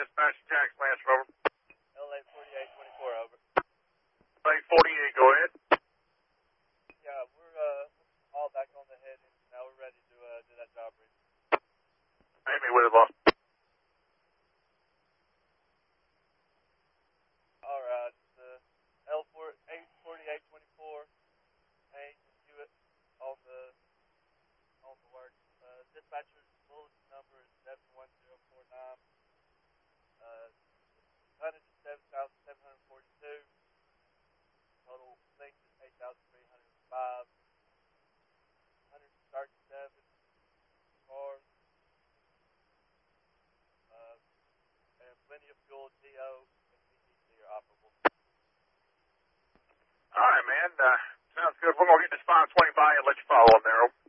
dispatch Jackson Lance, over. LA 4824, over. LA 48, go ahead. Yeah, we're all back on the head, and now we're ready to do that job brief. Hit me with it, boss. All right, L4 84824, Haynes and Hewitt on the work. Dispatcher's bulletin number is 71049. 107,742. Total length is 8,305. 137 cars. And plenty of fuel, TO, and PTC are operable. All right, man. Sounds good. We're going to get this 520 by and let you follow them there.